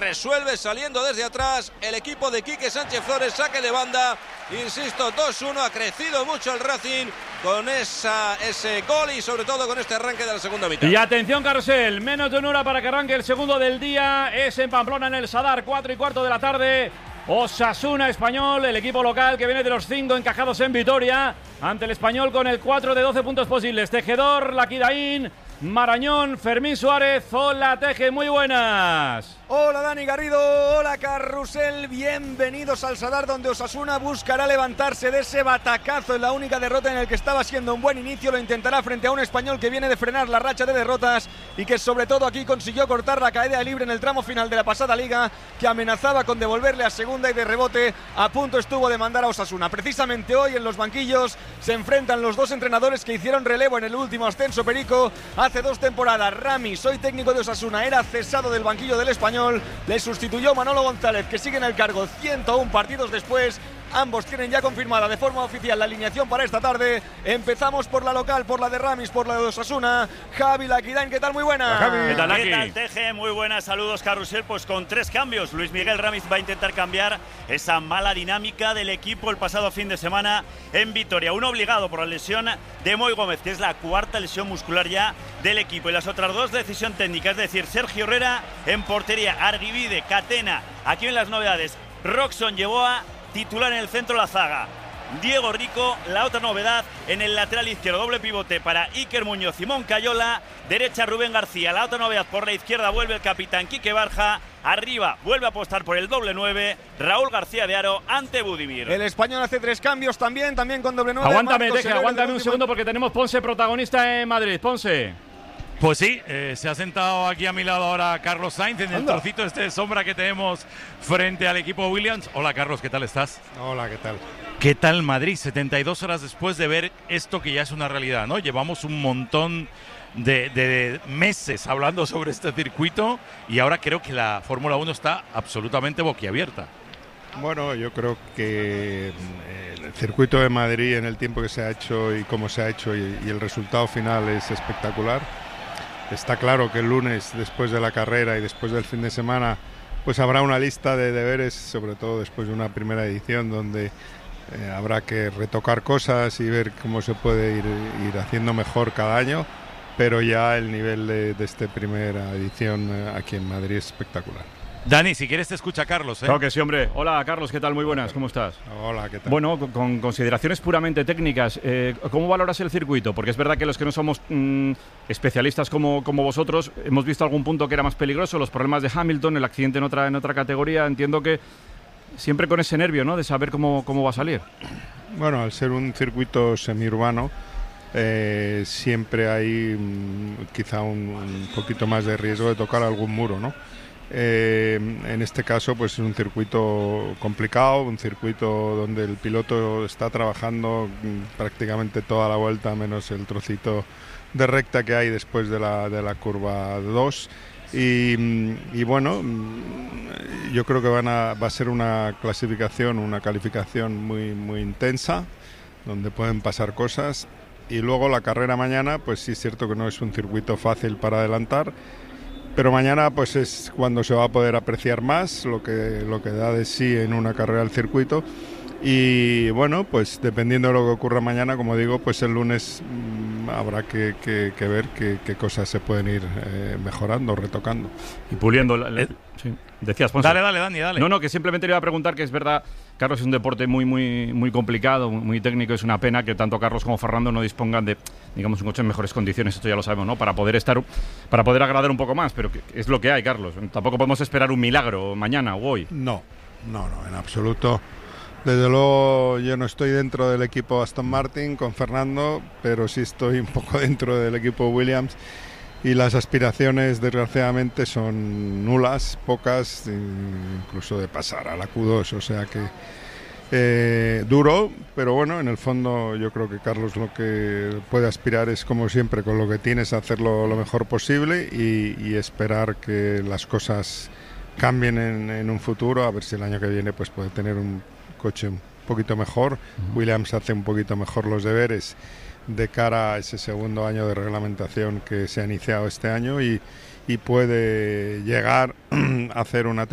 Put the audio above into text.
resuelve saliendo desde atrás el equipo de Quique Sánchez Flores, saque de banda, insisto, 2-1, ha crecido mucho el Racing con ese gol y sobre todo con este arranque de la segunda mitad. Y atención, Carrusel, menos de una hora para que arranque el segundo del día, es en Pamplona, en el Sadar, 4:15 de la tarde. Osasuna Español, el equipo local que viene de los 5 encajados en Vitoria, ante el Español con el 4 de 12 puntos posibles. Tejedor, Laquidaín, Marañón, Fermín Suárez. Hola, Teje, muy buenas. Hola Dani Garrido, hola Carrusel, bienvenidos al Sadar, donde Osasuna buscará levantarse de ese batacazo en la única derrota en el que estaba siendo un buen inicio. Lo intentará frente a un Español que viene de frenar la racha de derrotas y que sobre todo aquí consiguió cortar la caída libre en el tramo final de la pasada liga, que amenazaba con devolverle a segunda y de rebote a punto estuvo de mandar a Osasuna. Precisamente hoy en los banquillos se enfrentan los dos entrenadores que hicieron relevo en el último ascenso, Perico, hace 2 temporadas. Ramis, hoy técnico de Osasuna, era cesado del banquillo del Español. Le sustituyó Manolo González, que sigue en el cargo 101 partidos después. Ambos tienen ya confirmada de forma oficial la alineación para esta tarde. Empezamos por la local, por la de Ramis, por la de Osasuna. Javi Laquidain, ¿qué tal? Muy buenas. ¿Qué tal, Teje? Muy buenas, saludos, Carrusel. Pues con 3 cambios. Luis Miguel Ramis va a intentar cambiar esa mala dinámica del equipo el pasado fin de semana en Vitoria. Uno obligado por la lesión de Moy Gómez, que es la 4ª lesión muscular ya del equipo. Y las otras 2, decisión técnica, es decir, Sergio Herrera en portería, Argivide, Catena. Aquí en las novedades, Roxon Yeboah, titular en el centro la zaga. Diego Rico, la otra novedad en el lateral izquierdo, doble pivote para Iker Muñoz, Simón Cayola, derecha Rubén García. La otra novedad por la izquierda, vuelve el capitán Quique Barja. Arriba vuelve a apostar por el doble 9, Raúl García de Aro ante Budimir. El Español hace 3 cambios también con doble 9. Aguántame, Teje, aguántame un segundo porque tenemos Ponce protagonista en Madrid. Ponce. Pues sí, se ha sentado aquí a mi lado ahora Carlos Sainz en el trocito de sombra que tenemos frente al equipo Williams. Hola Carlos, ¿qué tal estás? Hola, ¿qué tal? ¿Qué tal Madrid? 72 horas después de ver esto que ya es una realidad, ¿no? Llevamos un montón de meses hablando sobre este circuito y ahora creo que la Fórmula 1 está absolutamente boquiabierta. Bueno, yo creo que el circuito de Madrid en el tiempo que se ha hecho y cómo se ha hecho y el resultado final es espectacular. Está claro que el lunes, después de la carrera y después del fin de semana, pues habrá una lista de deberes, sobre todo después de una primera edición, donde habrá que retocar cosas y ver cómo se puede ir haciendo mejor cada año, pero ya el nivel de esta primera edición aquí en Madrid es espectacular. Dani, si quieres te escucha Carlos, ¿eh? Claro que sí, hombre. Hola, Carlos, ¿qué tal? Muy buenas, ¿cómo estás? Hola, ¿qué tal? Bueno, con consideraciones puramente técnicas, ¿cómo valoras el circuito? Porque es verdad que los que no somos especialistas como vosotros, hemos visto algún punto que era más peligroso, los problemas de Hamilton, el accidente en otra categoría. Entiendo que siempre con ese nervio, ¿no?, de saber cómo va a salir. Bueno, al ser un circuito semiurbano, siempre hay quizá un poquito más de riesgo de tocar algún muro, ¿no? En este caso pues es un circuito complicado, un circuito donde el piloto está trabajando prácticamente toda la vuelta menos el trocito de recta que hay después de la curva 2 y bueno, yo creo que va a ser una calificación muy intensa, donde pueden pasar cosas, y luego la carrera mañana pues sí es cierto que no es un circuito fácil para adelantar. Pero mañana pues es cuando se va a poder apreciar más lo que da de sí en una carrera del circuito. Y bueno, pues dependiendo de lo que ocurra mañana, como digo, pues el lunes habrá que ver qué cosas se pueden ir mejorando, retocando. Y puliendo. Sí. Decías, Ponce. Dale, Dani, dale. No, que simplemente le iba a preguntar que es verdad, Carlos, es un deporte muy complicado, muy técnico. Es una pena que tanto Carlos como Fernando no dispongan de, digamos, un coche en mejores condiciones. Esto ya lo sabemos, ¿no? Para poder agradar un poco más, pero es lo que hay, Carlos. Tampoco podemos esperar un milagro mañana o hoy. No, en absoluto. Desde luego yo no estoy dentro del equipo Aston Martin con Fernando, pero sí estoy un poco dentro del equipo Williams. Y las aspiraciones, desgraciadamente, son nulas, pocas, incluso de pasar a la Q2. O sea que duro, pero bueno, en el fondo yo creo que Carlos lo que puede aspirar es, como siempre, con lo que tienes, hacerlo lo mejor posible y esperar que las cosas cambien en un futuro, a ver si el año que viene pues puede tener un coche un poquito mejor. Williams hace un poquito mejor los deberes de cara a ese segundo año de reglamentación que se ha iniciado este año y puede llegar a hacer una